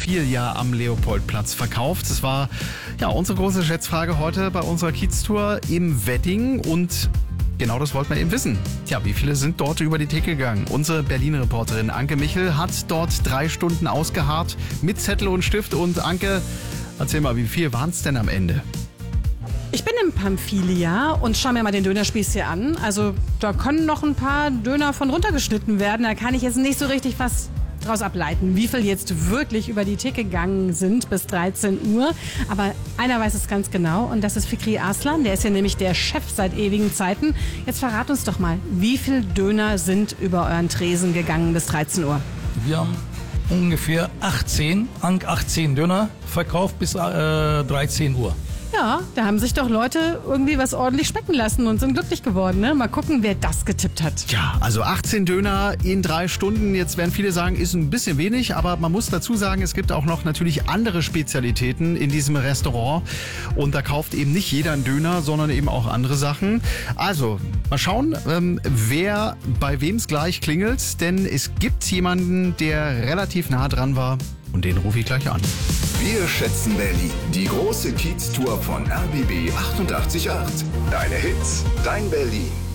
Pamphilia am Leopoldplatz verkauft. Das war ja unsere große Schätzfrage heute bei unserer Kieztour im Wedding und genau das wollten wir eben wissen. Tja, wie viele sind dort über die Theke gegangen? Unsere Berlin-Reporterin Anke Michel hat dort 3 Stunden ausgeharrt mit Zettel und Stift. Und Anke, erzähl mal, wie viel waren es denn am Ende? Ich bin im Pamphilia und schau mir mal den Dönerspieß hier an. Also da können noch ein paar Döner von runtergeschnitten werden. Da kann ich jetzt nicht so richtig was draus ableiten, wie viel jetzt wirklich über die Theke gegangen sind bis 13 Uhr. Aber einer weiß es ganz genau und das ist Fikri Arslan. Der ist ja nämlich der Chef seit ewigen Zeiten. Jetzt verrat uns doch mal, wie viel Döner sind über euren Tresen gegangen bis 13 Uhr? Wir haben ungefähr 18 Döner verkauft bis 13 Uhr. Ja, da haben sich doch Leute irgendwie was ordentlich schmecken lassen und sind glücklich geworden. Ne? Mal gucken, wer das getippt hat. Ja, also 18 Döner in 3 Stunden. Jetzt werden viele sagen, ist ein bisschen wenig, aber man muss dazu sagen, es gibt auch noch natürlich andere Spezialitäten in diesem Restaurant. Und da kauft eben nicht jeder einen Döner, sondern eben auch andere Sachen. Also, mal schauen, wer bei wem es gleich klingelt. Denn es gibt jemanden, der relativ nah dran war. Und den rufe ich gleich an. Wir schätzen Berlin. Die große Kiez-Tour von RBB 88.8. Deine Hits, dein Berlin.